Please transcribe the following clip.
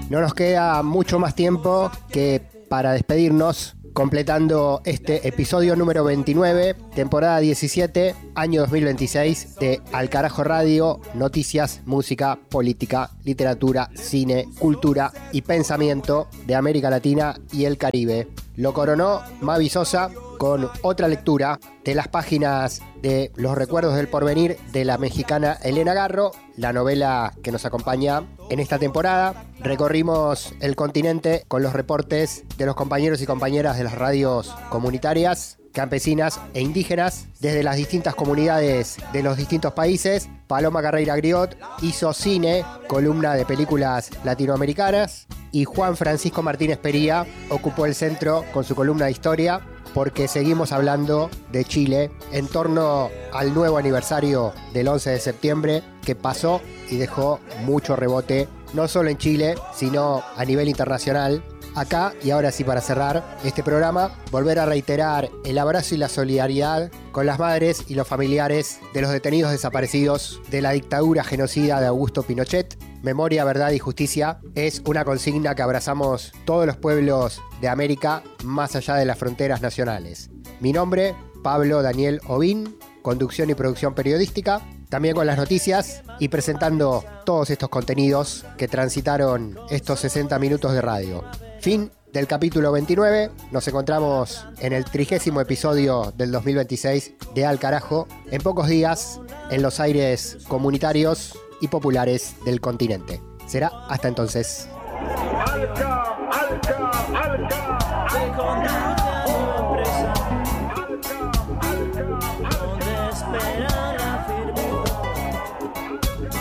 No nos queda mucho más tiempo que para despedirnos, completando este episodio número 29, temporada 17, año 2026 de Al Carajo Radio, noticias, música, política, literatura, cine, cultura y pensamiento de América Latina y el Caribe. Lo coronó Mavi Sosa con otra lectura de las páginas de Los Recuerdos del Porvenir de la mexicana Elena Garro, la novela que nos acompaña en esta temporada. Recorrimos el continente con los reportes de los compañeros y compañeras de las radios comunitarias, campesinas e indígenas desde las distintas comunidades de los distintos países. Paloma Carreira Griot hizo cine, columna de películas latinoamericanas, y Juan Francisco Martínez Pería ocupó el centro con su columna de historia, porque seguimos hablando de Chile en torno al nuevo aniversario del 11 de septiembre que pasó y dejó mucho rebote, no solo en Chile, sino a nivel internacional. Acá, y ahora sí para cerrar este programa, volver a reiterar el abrazo y la solidaridad con las madres y los familiares de los detenidos desaparecidos de la dictadura genocida de Augusto Pinochet. Memoria, verdad y justicia es una consigna que abrazamos todos los pueblos de América, más allá de las fronteras nacionales. Mi nombre, Pablo Daniel Ovín, conducción y producción periodística, también con las noticias y presentando todos estos contenidos que transitaron estos 60 minutos de radio. Fin del capítulo 29, nos encontramos en el 30º episodio del 2026 de Al Carajo, en pocos días en los aires comunitarios y populares del continente. Será hasta entonces. Alca, alca, alca, alca.